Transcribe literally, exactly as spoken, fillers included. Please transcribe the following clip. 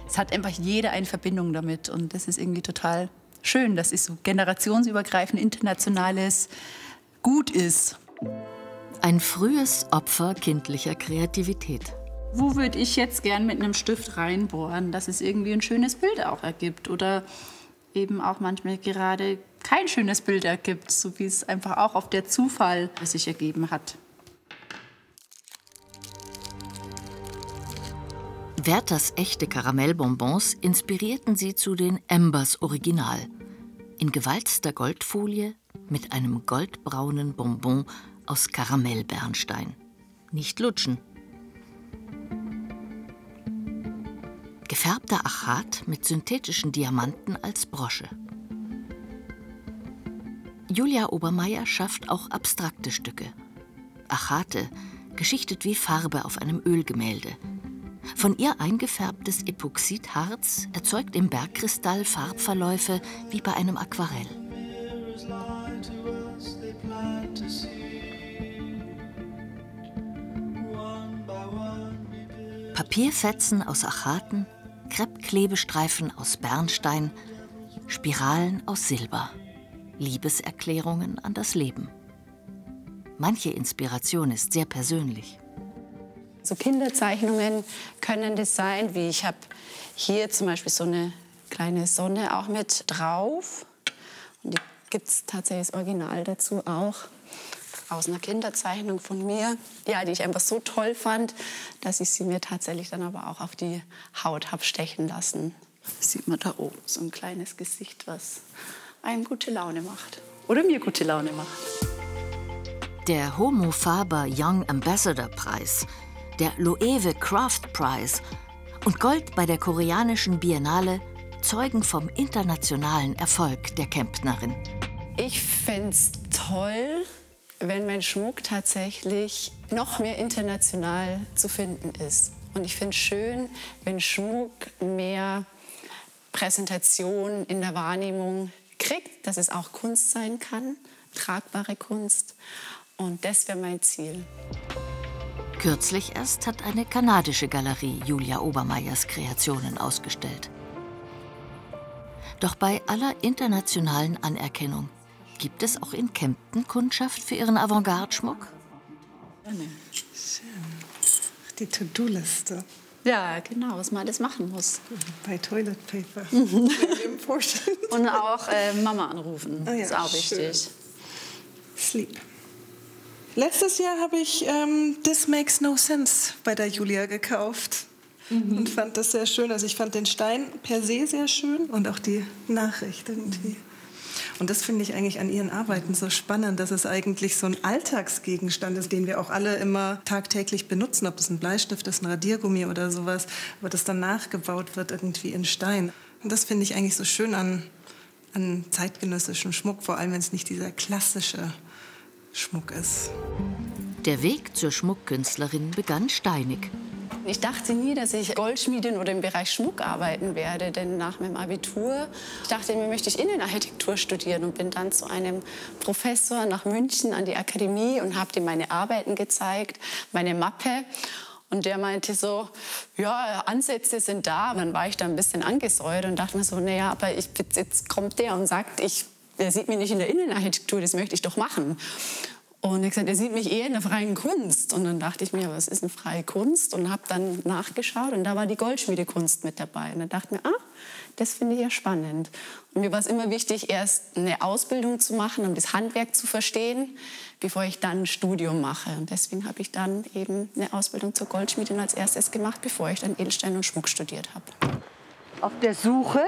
Es hat einfach jeder eine Verbindung damit und das ist irgendwie total schön, dass es so generationsübergreifend internationales Gut ist. Ein frühes Opfer kindlicher Kreativität. Wo würde ich jetzt gern mit einem Stift reinbohren, dass es irgendwie ein schönes Bild auch ergibt oder eben auch manchmal gerade kein schönes Bild ergibt, so wie es einfach auch auf der Zufall sich ergeben hat. Werthers echte Karamellbonbons inspirierten sie zu den Embers Original. In gewalzter Goldfolie mit einem goldbraunen Bonbon aus Karamellbernstein. Nicht lutschen. Gefärbter Achat mit synthetischen Diamanten als Brosche. Julia Obermeier schafft auch abstrakte Stücke. Achate, geschichtet wie Farbe auf einem Ölgemälde. Von ihr eingefärbtes Epoxidharz erzeugt im Bergkristall Farbverläufe wie bei einem Aquarell. Papierfetzen aus Achaten, Kreppklebestreifen aus Bernstein, Spiralen aus Silber. Liebeserklärungen an das Leben. Manche Inspiration ist sehr persönlich. So Kinderzeichnungen können das sein, wie ich habe hier zum Beispiel so eine kleine Sonne auch mit drauf. Und die gibt es tatsächlich das Original dazu auch. Aus einer Kinderzeichnung von mir, ja, die ich einfach so toll fand, dass ich sie mir tatsächlich dann aber auch auf die Haut habe stechen lassen. Das sieht man da oben, so ein kleines Gesicht, was einem gute Laune macht. Oder mir gute Laune macht. Der Homo Faber Young Ambassador Preis, der Loewe Craft Prize und Gold bei der koreanischen Biennale zeugen vom internationalen Erfolg der Kemptnerin. Ich fände es toll, wenn mein Schmuck tatsächlich noch mehr international zu finden ist. Und ich finde es schön, wenn Schmuck mehr Präsentation in der Wahrnehmung kriegt, dass es auch Kunst sein kann, tragbare Kunst. Und das wäre mein Ziel. Kürzlich erst hat eine kanadische Galerie Julia Obermeiers Kreationen ausgestellt. Doch bei aller internationalen Anerkennung gibt es auch in Kempten Kundschaft für ihren Avantgarde-Schmuck? Schön. Die To-Do-Liste. Ja, genau, was man alles machen muss. Bei Toilet Paper. Und auch äh, Mama anrufen, oh ja, ist auch wichtig. Schön. Sleep. Letztes Jahr habe ich ähm, This Makes No Sense bei der Julia gekauft. Mhm. Und fand das sehr schön. Also ich fand den Stein per se sehr schön und auch die Nachricht irgendwie. Und das finde ich eigentlich an ihren Arbeiten so spannend, dass es eigentlich so ein Alltagsgegenstand ist, den wir auch alle immer tagtäglich benutzen, ob das ein Bleistift ist, ein Radiergummi oder sowas, aber das dann nachgebaut wird irgendwie in Stein. Und das finde ich eigentlich so schön an, an zeitgenössischem Schmuck, vor allem wenn es nicht dieser klassische Schmuck ist. Der Weg zur Schmuckkünstlerin begann steinig. Ich dachte nie, dass ich Goldschmiedin oder im Bereich Schmuck arbeiten werde, denn nach meinem Abitur, ich dachte mir, möchte ich Innenarchitektur studieren und bin dann zu einem Professor nach München an die Akademie und habe ihm meine Arbeiten gezeigt, meine Mappe. Und der meinte so, ja, Ansätze sind da. Und dann war ich da ein bisschen angesäuert und dachte mir so, naja, aber ich, jetzt kommt der und sagt, ich, der sieht mich nicht in der Innenarchitektur, das möchte ich doch machen. Und er hat gesagt, er sieht mich eher in der freien Kunst. Und dann dachte ich mir, was ist eine freie Kunst? Und habe dann nachgeschaut und da war die Goldschmiedekunst mit dabei. Und dann dachte ich mir, ah, das finde ich ja spannend. Und mir war es immer wichtig, erst eine Ausbildung zu machen, um das Handwerk zu verstehen, bevor ich dann ein Studium mache. Und deswegen habe ich dann eben eine Ausbildung zur Goldschmiedin als erstes gemacht, bevor ich dann Edelstein und Schmuck studiert habe. Auf der Suche